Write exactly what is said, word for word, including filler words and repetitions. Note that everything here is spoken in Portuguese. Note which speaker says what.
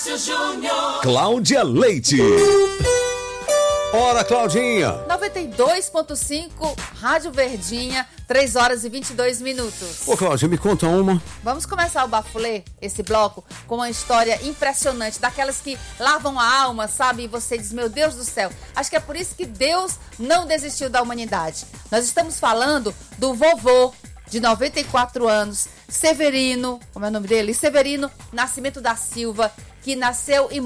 Speaker 1: Márcio Júnior.
Speaker 2: Cláudia Leite. Ora, Claudinha.
Speaker 3: noventa e dois ponto cinco, Rádio Verdinha, três horas e vinte e dois minutos.
Speaker 2: Ô, Cláudia, me conta uma.
Speaker 3: Vamos começar o Bafulê, esse bloco, com uma história impressionante, daquelas que lavam a alma, sabe? E você diz, meu Deus do céu, acho que é por isso que Deus não desistiu da humanidade. Nós estamos falando do vovô, de noventa e quatro anos, Severino, como é o nome dele? Severino Nascimento da Silva, que nasceu em